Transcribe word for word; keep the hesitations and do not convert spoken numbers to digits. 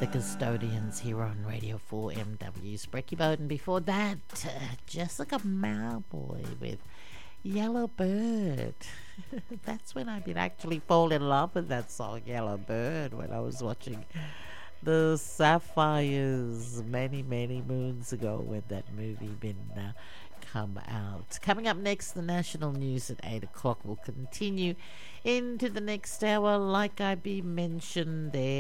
The Custodians here on Radio four M W's Brecky Boat, and before that, uh, Jessica Mauboy with Yellow Bird. That's when I did actually fall in love with that song, Yellow Bird, when I was watching The Sapphires many, many moons ago when that movie been uh, come out. Coming up next, the national news at eight o'clock will continue into the next hour, like I be mentioned there.